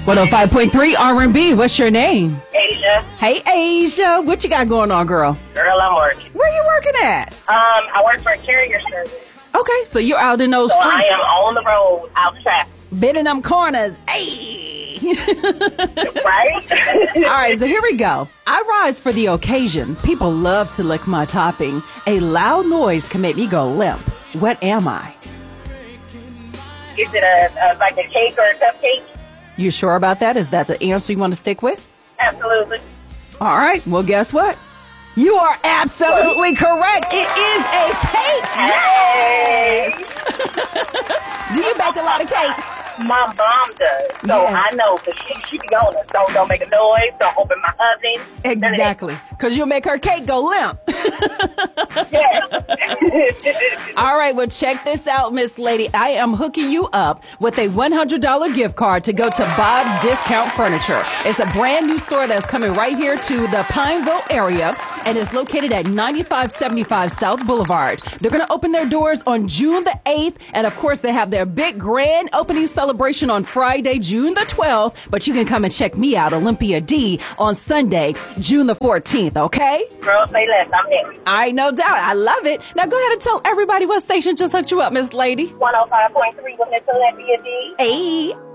105.3 R&B. What's your name? Asia. Hey, Asia. What you got going on, girl? Girl, I'm working. Where you working at? I work for a carrier service. Okay, so you're out in those So streets. I am on the road, out traffic. Been in them corners. Hey. Right? All right, so here we go. I rise for the occasion. People love to lick my topping. A loud noise can make me go limp. What am I? Is it like a cake or a cupcake? You sure about that? Is that the answer you want to stick with? Absolutely. All right, well, guess what? You are absolutely correct. It is a cake. Hey! Do you bake a lot of cakes? My mom does. So Yes. I know, because she be on us. Don't make a noise. Don't open my oven. Exactly, because you'll make her cake go limp. Yes. All right, well, check this out, Miss Lady. I am hooking you up with a $100 gift card to go to Bob's Discount Furniture. It's a brand new store that's coming right here to the Pineville area, and it's located at 9575 South Boulevard. They're going to open their doors on June the 8th, and of course, they have their big grand opening celebration on Friday, June the 12th, but you can come and check me out, Olympia D, on Sunday, June the 14th, okay? Girl, say less. I'm next. All right, no doubt. I love it. Now go ahead and tell everybody what station just hooked you up, Miss Lady. 105.3 with Miss Olympia D. Hey.